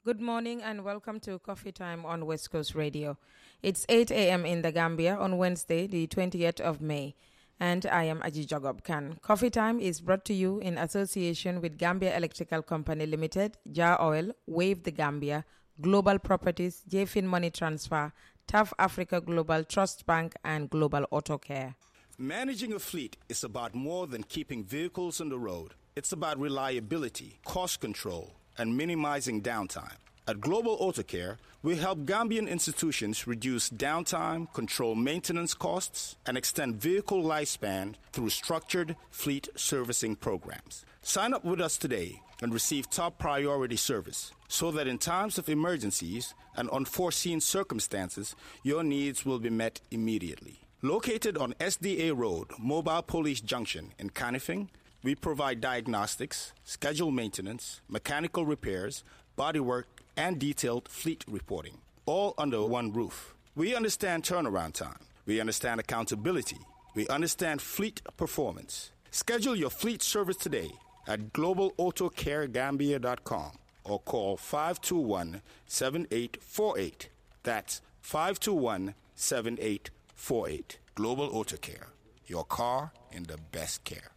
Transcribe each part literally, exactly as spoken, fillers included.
Good morning and welcome to Coffee Time on West Coast Radio. It's eight a.m. in the Gambia on Wednesday, the twentieth of May, and I am Aji Jagob Khan. Coffee Time is brought to you in association with Gambia Electrical Company Limited, Jar Oil, Wave the Gambia, Global Properties, J-Fin Money Transfer, T A F Africa Global Trust Bank, and Global Auto Care. Managing a fleet is about more than keeping vehicles on the road. It's about reliability, cost control, and minimizing downtime. At Global Auto Care, we help Gambian institutions reduce downtime, control maintenance costs, and extend vehicle lifespan through structured fleet servicing programs. Sign up with us today and receive top priority service so that in times of emergencies and unforeseen circumstances, your needs will be met immediately. Located on S D A Road, Mobile Police Junction in Canifing, we provide diagnostics, scheduled maintenance, mechanical repairs, bodywork, and detailed fleet reporting, all under one roof. We understand turnaround time. We understand accountability. We understand fleet performance. Schedule your fleet service today at global auto care gambia dot com or call five two one, seven eight four eight. That's five two one, seven eight four eight. Global Auto Care. Your car in the best care.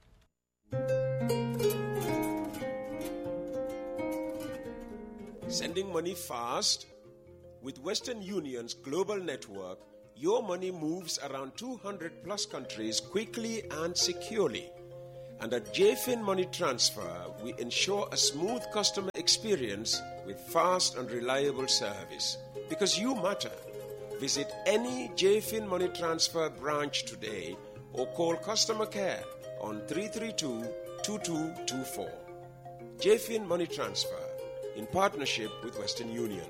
Sending money fast? With Western Union's global network, your money moves around two hundred plus countries quickly and securely. And at J-Fin Money Transfer, we ensure a smooth customer experience with fast and reliable service. Because you matter. Visit any J-Fin Money Transfer branch today or call customer care on three three two, two two two four. J-Fin Money Transfer, in partnership with Western Union.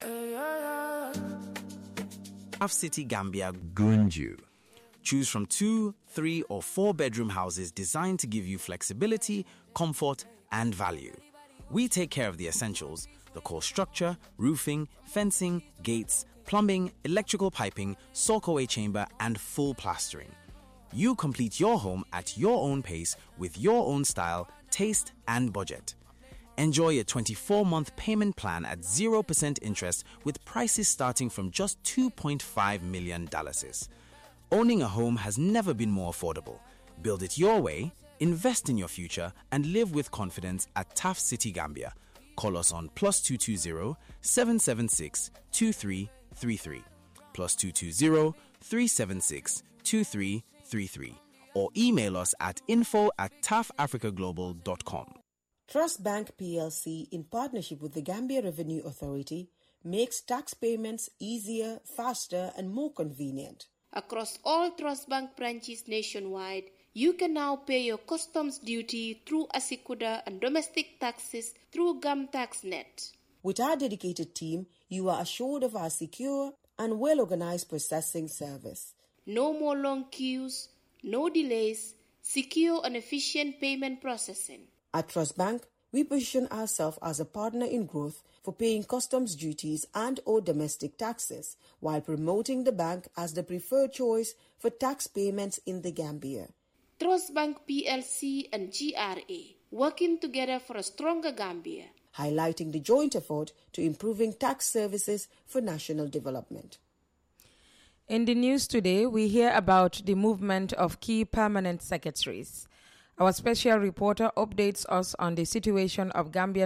Half City Gambia Gunju. Choose from two, three, or four bedroom houses designed to give you flexibility, comfort, and value. We take care of the essentials: the core structure, roofing, fencing, gates, plumbing, electrical piping, soakaway chamber, and full plastering. You complete your home at your own pace with your own style, taste, and budget. Enjoy a twenty-four month payment plan at zero percent interest with prices starting from just two point five million dollars. Owning a home has never been more affordable. Build it your way, invest in your future, and live with confidence at T A F City Gambia. Call us on plus two two zero, seven seven six, two three three three, plus two two zero, three seven six, two three three three, or email us at info at tafafricaglobal dot com. Trust Bank P L C, in partnership with the Gambia Revenue Authority, makes tax payments easier, faster, and more convenient. Across all Trust Bank branches nationwide, you can now pay your customs duty through Asikuda and domestic taxes through GamTaxNet. With our dedicated team, you are assured of our secure and well-organized processing service. No more long queues, no delays, secure and efficient payment processing. At Trust Bank, we position ourselves as a partner in growth for paying customs duties and or domestic taxes, while promoting the bank as the preferred choice for tax payments in the Gambia. Trust Bank P L C and G R A, working together for a stronger Gambia. Highlighting the joint effort to improving tax services for national development. In the news today, we hear about the movement of key permanent secretaries. Our special reporter updates us on the situation of Gambian